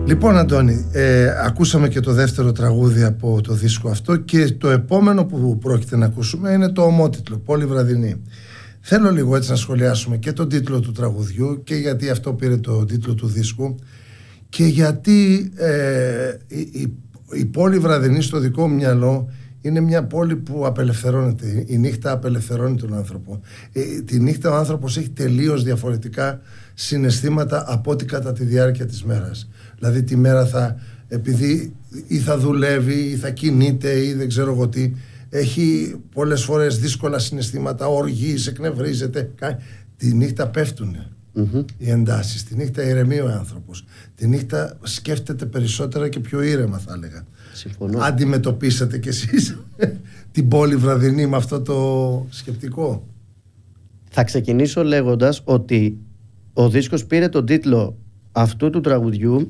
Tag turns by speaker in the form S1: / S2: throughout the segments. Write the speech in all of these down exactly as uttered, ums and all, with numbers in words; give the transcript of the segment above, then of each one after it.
S1: Λοιπόν, Αντώνη, ε, ακούσαμε και το δεύτερο τραγούδι από το δίσκο αυτό και το επόμενο που πρόκειται να ακούσουμε είναι το ομότιτλο, Πόλη Βραδινή. Θέλω λίγο έτσι να σχολιάσουμε και τον τίτλο του τραγουδιού και γιατί αυτό πήρε το τίτλο του δίσκου και γιατί ε, η, η, η Πόλη Βραδινή στο δικό μου μυαλό είναι μια πόλη που απελευθερώνεται. Η νύχτα απελευθερώνει τον άνθρωπο. Ε, τη νύχτα ο άνθρωπος έχει τελείως διαφορετικά συναισθήματα από ό,τι κατά τη διάρκεια της μέρας. Δηλαδή τη μέρα θα, επειδή ή θα δουλεύει ή θα κινείται ή δεν ξέρω εγώ τι, έχει πολλές φορές δύσκολα συναισθήματα, οργής, εκνευρίζεται. Τη νύχτα πέφτουν mm-hmm. οι εντάσεις, τη νύχτα ηρεμεί ο άνθρωπος, τη νύχτα σκέφτεται περισσότερα και πιο ήρεμα, θα έλεγα.
S2: Συμφωνώ.
S1: Αντιμετωπίσατε κι εσείς την Πόλη Βραδινή με αυτό το σκεπτικό?
S2: Θα ξεκινήσω λέγοντας ότι ο δίσκος πήρε τον τίτλο αυτού του τραγουδιού,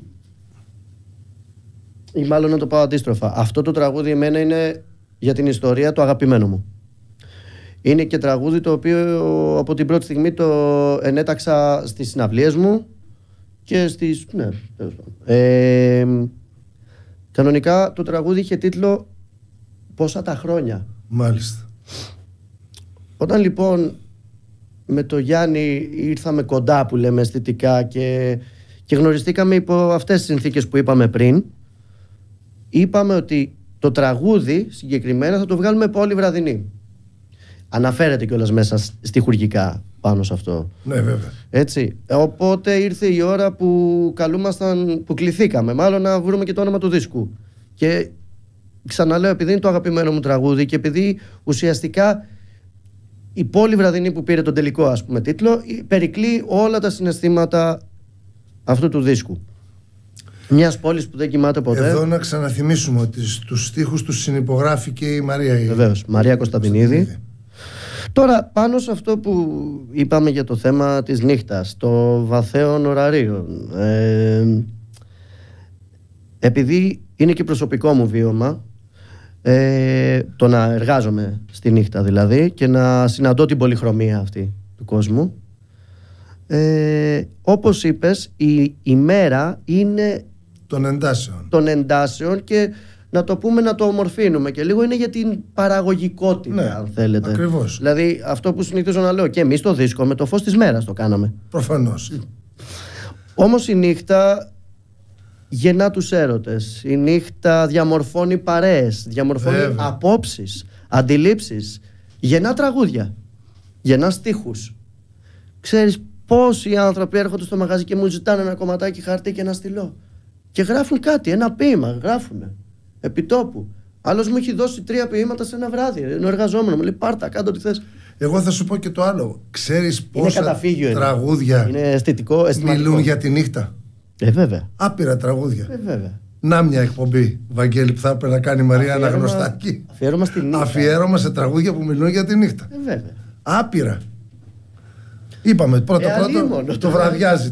S2: ή μάλλον να το πάω αντίστροφα. Αυτό το τραγούδι εμένα είναι για την ιστορία το αγαπημένο μου. Είναι και τραγούδι το οποίο από την πρώτη στιγμή το ενέταξα στις συναυλίες μου και στις... Ναι, ε, κανονικά το τραγούδι είχε τίτλο «Πόσα τα χρόνια».
S1: Μάλιστα.
S2: Όταν λοιπόν με το Γιάννη ήρθαμε κοντά, που λέμε αισθητικά, και, και γνωριστήκαμε υπό αυτές τις συνθήκες που είπαμε πριν, είπαμε ότι το τραγούδι συγκεκριμένα θα το βγάλουμε Πόλη Βραδινή. Αναφέρεται κιόλας μέσα στιχουργικά πάνω σε αυτό.
S1: Ναι, βέβαια.
S2: Έτσι. Οπότε ήρθε η ώρα που καλούμασταν, που κληθήκαμε μάλλον να βρούμε και το όνομα του δίσκου. Και ξαναλέω, επειδή είναι το αγαπημένο μου τραγούδι και επειδή ουσιαστικά η Πόλη Βραδινή που πήρε τον τελικό, ας πούμε, τίτλο, περικλεί όλα τα συναισθήματα αυτού του δίσκου. Μιας πόλης που δεν κοιμάται ποτέ.
S1: Εδώ να ξαναθυμίσουμε ότι στους στίχους τους συνυπογράφει και η Μαρία.
S2: Βεβαίως, Μαρία Κωνσταντινίδη. Τώρα, πάνω σε αυτό που είπαμε για το θέμα της νύχτας, το βαθέων ωραρίων, ε, επειδή είναι και προσωπικό μου βίωμα, ε, το να εργάζομαι στη νύχτα δηλαδή και να συναντώ την πολυχρωμία αυτή του κόσμου, ε, όπως είπες, η, η μέρα είναι
S1: των εντάσεων.
S2: των εντάσεων και να το πούμε, να το ομορφύνουμε και λίγο, είναι για την παραγωγικότητα,
S1: ναι,
S2: αν θέλετε.
S1: Ακριβώς.
S2: Δηλαδή αυτό που συνηθίζω να λέω και εμείς το δίσκο με το φως της μέρας το κάναμε.
S1: Προφανώς.
S2: Όμως η νύχτα γεννά τους έρωτες. Η νύχτα διαμορφώνει παρέες, διαμορφώνει
S1: Βέβαια.
S2: απόψεις, αντιλήψεις. Γεννά τραγούδια, γεννά στίχους. Ξέρεις πόσοι άνθρωποι έρχονται στο μαγαζί και μου ζητάνε ένα κομματάκι χαρτί και ένα στυλό και γράφουν κάτι, ένα ποίημα γράφουνε επιτόπου. Άλλος μου έχει δώσει τρία ποίηματα σε ένα βράδυ, ενώ εργαζόμενο, μου λέει πάρτα, κάτω ό,τι θες.
S1: Εγώ θα σου πω και το άλλο. Ξέρεις πόσα
S2: είναι
S1: τραγούδια
S2: είναι αισθητικό, αισθηματικό.
S1: μιλούν για τη νύχτα?
S2: Ε, βέβαια.
S1: Άπειρα τραγούδια.
S2: Ε, βέβαια.
S1: Να μια εκπομπή, Βαγγέλη, που θα έπρεπε να κάνει η Μαρία
S2: Αφιέρωμα...
S1: Αναγνωστάκη.
S2: Αφιέρωμα στη νύχτα.
S1: Αφιέρωμα σε τραγούδια που μιλούν για τη νύχτα.
S2: Ε, βέβαια.
S1: Άπειρα. Είπαμε πρώτα
S2: Ε,
S1: πρώτα,
S2: αλίμονο,
S1: το βραδιάζει.